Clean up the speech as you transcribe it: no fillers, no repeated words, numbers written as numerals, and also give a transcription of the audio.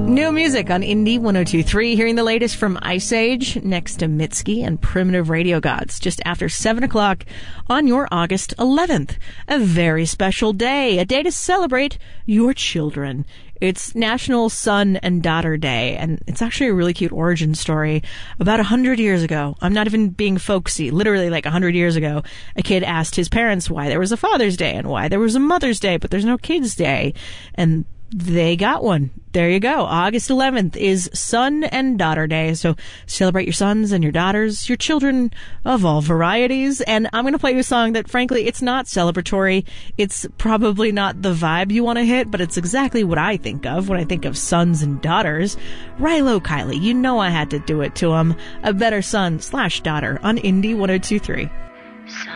New music on Indie 102.3. Hearing the latest from Ice Age next to Mitski and Primitive Radio Gods just after 7 o'clock on your August 11th. A very special day, a day to celebrate your children. It's National Son and Daughter Day, and it's actually a really cute origin story. About 100 years ago, I'm not even being folksy, literally like 100 years ago, a kid asked his parents why there was a Father's Day and why there was a Mother's Day, but there's no Kids Day. And they got one. There you go. August 11th is Son and Daughter Day. So celebrate your sons and your daughters, your children of all varieties. And I'm going to play you a song that, frankly, it's not celebratory. It's probably not the vibe you want to hit, but it's exactly what I think of when I think of sons and daughters. Rilo Kiley, you know I had to do it to him. A Better Son / Daughter on Indie 102.3.